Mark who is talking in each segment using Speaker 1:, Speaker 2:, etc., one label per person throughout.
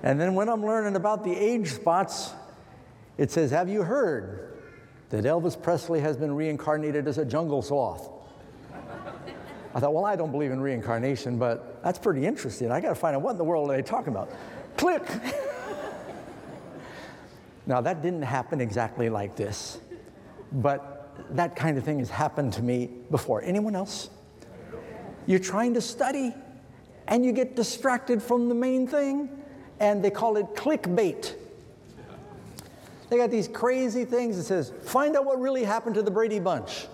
Speaker 1: And then when I'm learning about the age spots, it says, have you heard that Elvis Presley has been reincarnated as a jungle sloth? I thought, well, I don't believe in reincarnation, but that's pretty interesting. I got to find out what in the world are they talking about. Click. Now, that didn't happen exactly like this, but that kind of thing has happened to me before. Anyone else? You're trying to study, and you get distracted from the main thing, and they call it clickbait. They got these crazy things that says, find out what really happened to the Brady Bunch.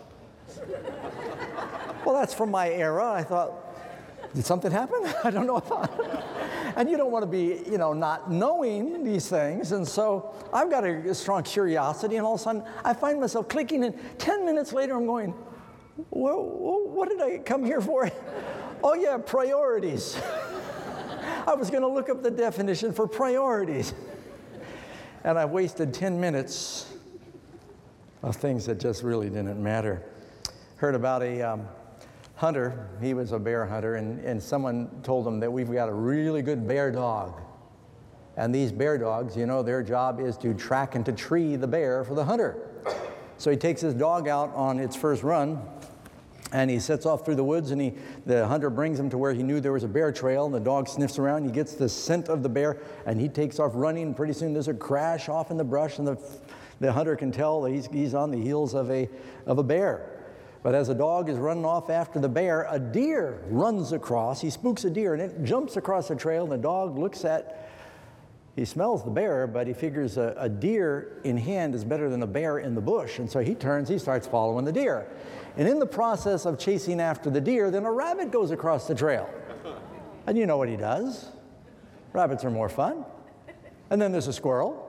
Speaker 1: Well, that's from my era. I thought, did something happen? I don't know. And you don't want to be, not knowing these things. And so I've got a strong curiosity, and all of a sudden I find myself clicking, and 10 minutes later I'm going, what did I come here for? Oh yeah, priorities. I was going to look up the definition for priorities. And I wasted 10 minutes of things that just really didn't matter. Heard about a hunter. He was a bear hunter, and someone told him that we've got a really good bear dog. And these bear dogs, their job is to track and to tree the bear for the hunter. So he takes his dog out on its first run, and he sets off through the woods, and the hunter brings him to where he knew there was a bear trail, and the dog sniffs around, he gets the scent of the bear, and he takes off running, and pretty soon there's a crash off in the brush, and the hunter can tell that he's on the heels of a bear. But as the dog is running off after the bear, a deer runs across. He spooks a deer, and it jumps across the trail, and the dog he smells the bear, but he figures a deer in hand is better than a bear in the bush. And so he starts following the deer. And in the process of chasing after the deer, then a rabbit goes across the trail. And you know what he does. Rabbits are more fun. And then there's a squirrel.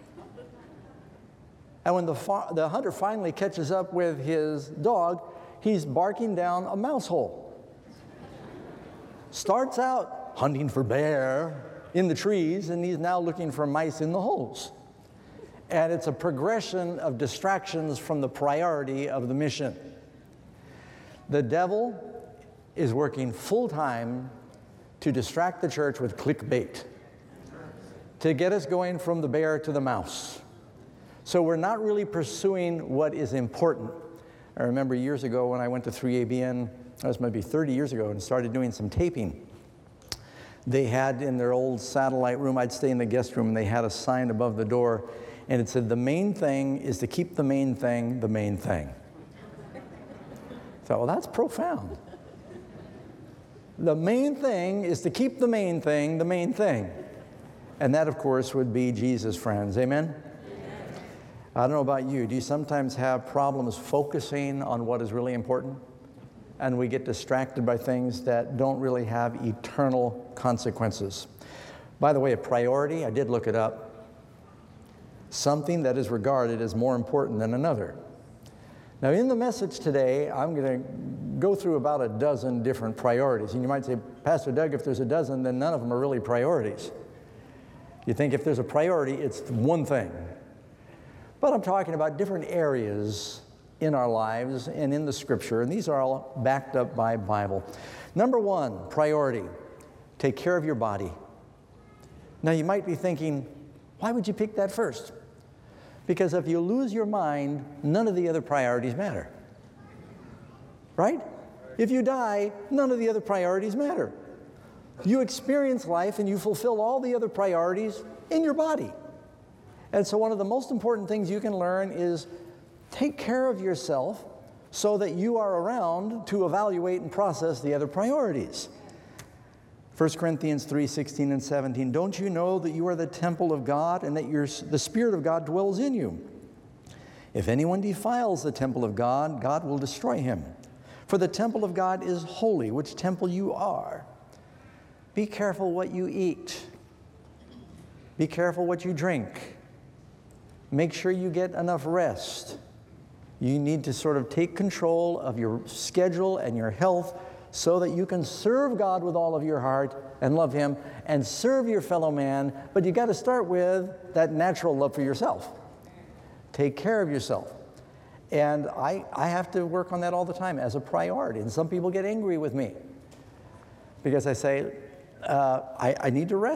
Speaker 1: And when the hunter finally catches up with his dog, he's barking down a mouse hole. Starts out hunting for bear in the trees, and he's now looking for mice in the holes. And it's a progression of distractions from the priority of the mission. The devil is working full-time to distract the church with clickbait, to get us going from the bear to the mouse. So we're not really pursuing what is important. I remember years ago when I went to 3ABN, that was maybe 30 years ago, and started doing some taping. They had in their old satellite room, I'd stay in the guest room, and they had a sign above the door, and it said, the main thing is to keep the main thing the main thing. So, well, that's profound. The main thing is to keep the main thing the main thing. And that, of course, would be Jesus, friends. Amen? I don't know about you. Do you sometimes have problems focusing on what is really important? And we get distracted by things that don't really have eternal consequences. By the way, a priority, I did look it up. Something that is regarded as more important than another. Now, in the message today, I'm going to go through about a dozen different priorities. And you might say, Pastor Doug, if there's a dozen, then none of them are really priorities. You think if there's a priority, it's one thing. But I'm talking about different areas in our lives and in the Scripture, and these are all backed up by Bible. Number one, priority, take care of your body. Now you might be thinking, why would you pick that first? Because if you lose your mind, none of the other priorities matter. Right? If you die, none of the other priorities matter. You experience life and you fulfill all the other priorities in your body. And so one of the most important things you can learn is take care of yourself so that you are around to evaluate and process the other priorities. 1 Corinthians 3:16 and 17, don't you know that you are the temple of God and that the Spirit of God dwells in you? If anyone defiles the temple of God, God will destroy him. For the temple of God is holy, which temple you are. Be careful what you eat. Be careful what you drink. Make sure you get enough rest. You need to sort of take control of your schedule and your health so that you can serve God with all of your heart and love Him and serve your fellow man, but you got to start with that natural love for yourself. Take care of yourself. And I have to work on that all the time as a priority. And some people get angry with me because I say, I need to rest.